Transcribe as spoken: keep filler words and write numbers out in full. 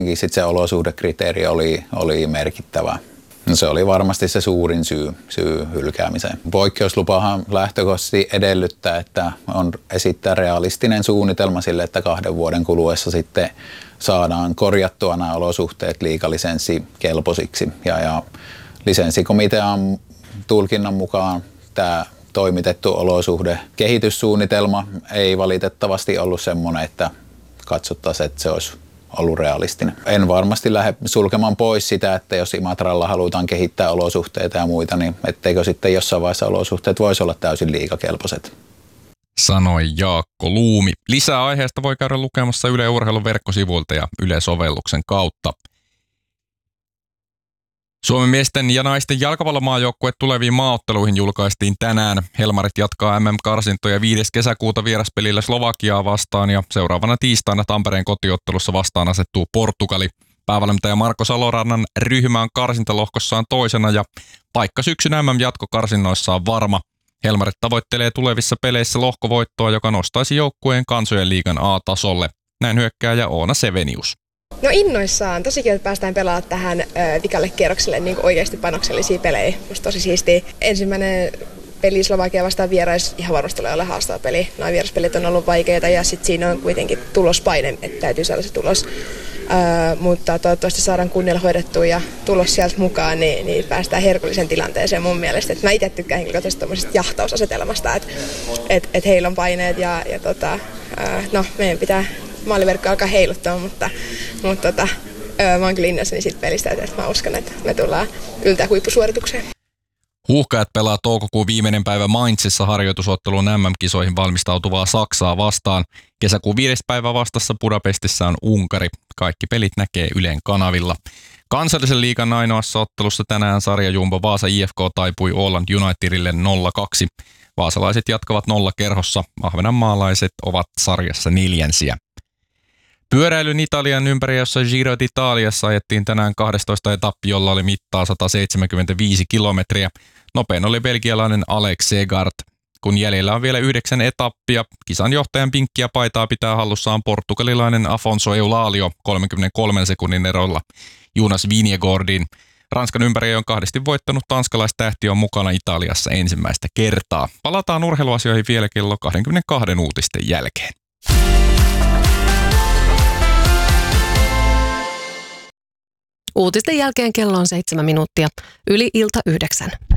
Sitten se olosuhdekriteeri oli, oli merkittävä. No se oli varmasti se suurin syy, syy hylkäämiseen. Poikkeuslupahan lähtökohtaisesti edellyttää, että on esittää realistinen suunnitelma sille, että kahden vuoden kuluessa sitten saadaan korjattua nämä olosuhteet liikalisenssikelpoisiksi. Ja, ja lisenssikomitean tulkinnan mukaan tämä toimitettu olosuhde kehityssuunnitelma ei valitettavasti ollut semmoinen, että katsottaisiin, että se olisi ollut realistinen. En varmasti lähde sulkemaan pois sitä, että jos Imatralla halutaan kehittää olosuhteita ja muita, niin etteikö sitten jossain vaiheessa olosuhteet voisi olla täysin liigakelpoiset. Sanoi Jaakko Luumi. Lisää aiheesta voi käydä lukemassa Yle Urheilun verkkosivuilta ja Yle-sovelluksen kautta. Suomen miesten ja naisten jalkapallomaajoukkue tuleviin maaotteluihin julkaistiin tänään. Helmarit jatkaa M M-karsintoja viides kesäkuuta vieraspelillä Slovakiaa vastaan ja seuraavana tiistaina Tampereen kotiottelussa vastaan asettuu Portugali. Päävalmentaja Marko Salorannan ryhmä on karsintalohkossaan toisena ja paikka syksyn M M-jatkokarsinnoissa on varma. Helmarit tavoittelee tulevissa peleissä lohkovoittoa, joka nostaisi joukkueen kansojen liigan A-tasolle. Näin hyökkääjä Oona Sevenius. No innoissaan. Tosikin, että päästään pelaamaan tähän ö, vikalle kierrokselle niin oikeasti panoksellisia pelejä. Musta tosi siistiä. Ensimmäinen peli Slovakia vastaan vierais ihan varmasti tulee olla haastava peli. Nämä vieraspelit on ollut vaikeita ja sitten siinä on kuitenkin tulospaine, että täytyy saada se tulos. Ö, mutta toivottavasti saadaan kunnialla hoidettua ja tulos sieltä mukaan, niin, niin päästään herkullisen tilanteeseen mun mielestä. Et mä itse tykkään henkilökohtaisesti tuommoisesta jahtausasetelmasta, että et, et heillä on paineet ja, ja tota, ö, no, meidän pitää maaliverkko alkaa heiluttaa, mutta, mutta tota, öö, mä oon kyllä innoissani siitä pelistä, että mä uskon, että me tullaan yltää huippusuoritukseen. Huuhkajat pelaa toukokuun viimeinen päivä Mainzissa harjoitusotteluun M M-kisoihin valmistautuvaa Saksaa vastaan. Kesäkuun viides päivä vastassa Budapestissa on Unkari. Kaikki pelit näkee Ylen kanavilla. Kansallisen liigan ainoassa ottelussa tänään sarjajumbo Vaasa I F K taipui Åland Unitedille nolla kaksi. Vaasalaiset jatkavat nolla kerhossa. Ahvenanmaalaiset ovat sarjassa neljänsiä. Pyöräilyn Italian ympäri, jossa Giro d'Italiassa ajettiin tänään kahdestoista etappi, jolla oli mittaa sata seitsemänkymmentäviisi kilometriä. Nopein oli belgialainen Alex Segard. Kun jäljellä on vielä yhdeksän etappia, kisan johtajan pinkkiä paitaa pitää hallussaan portugalilainen Afonso Eulalio kolmekymmentäkolmen sekunnin erolla Jonas Vingegaardin. Ranskan ympäri on kahdesti voittanut tanskalaistähti on mukana Italiassa ensimmäistä kertaa. Palataan urheiluasioihin vielä kello kaksikymmentäkaksi uutisten jälkeen. Uutisten jälkeen kello on seitsemän minuuttia, yli ilta yhdeksän.